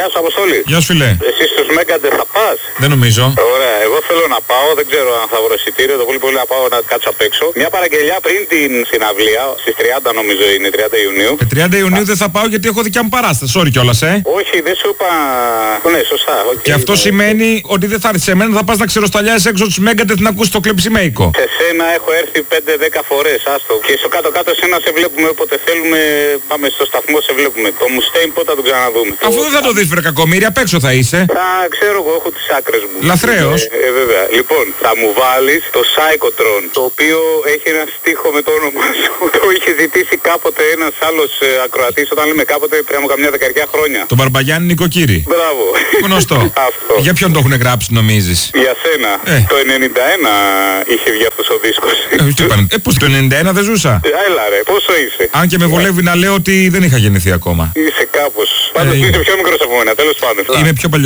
Γεια σου, Αποστόλη. Γεια σου, φιλέ. Εσύ στους Μέγκαντε θα πας? Δεν νομίζω. Ωραία, εγώ θέλω να πάω, δεν ξέρω αν θα βρω εισιτήριο, το πολύ να πάω να κάτσω απ' έξω. Μια παραγγελιά πριν την συναυλία, στις 30 νομίζω είναι, 30 Ιουνίου. 30 Ιουνίου δεν θα πάω γιατί έχω δικιά μου παράσταση. Sorry κιόλας, Όχι, δεν σου είπα. Ναι, σωστά. Okay, και αυτό σημαίνει ότι δεν θα έρθει σε μένα, θα πας να ξεροσταλιάσεις έξω τους Μέγκαντε να ακούσεις το κλεψιμέικο. Σε σένα έχω έρθει 5-10 φορές, άστο. Και στο κάτω-κάτω σένα σε βλέπουμε όποτε θέλουμε, πάμε στο σταθμό, σε βλέπουμε. Το Μουστέιν πότε θα τον ξαναδούμε? Αφού δεν θα το δεις, βρε κακομοίρη, απ' έξω θα είσαι. Θα ξέρω εγώ, έχω τις άκρες μου. Λαθρέος. Βέβαια. Λοιπόν, θα μου βάλεις το Psychotron, το οποίο έχει ένα στίχο με το όνομά σου. Το είχε ζητήσει κάποτε ένας άλλος ακροατής, όταν λέμε κάποτε πριν από καμιά δεκαετία χρόνια. Το Μπαρμπαγιάννη Νοικοκύρη. Μπράβο. Γνωστό. Αυτό. Για ποιον το έχουν γράψει, νομίζεις? Για σένα. Το 91 είχε βγει αυτός ο δίσκος. Πώς το 91 δεν ζούσα? Έλα ρε, πόσο είσαι? Αν και με βολεύει να λέω ότι δεν είχα γεννηθεί ακόμα. Είσαι κάπως. Πάντως είσαι πιο μικρός από μένα, τέλος πάντων. Είμαι πιο παλιός.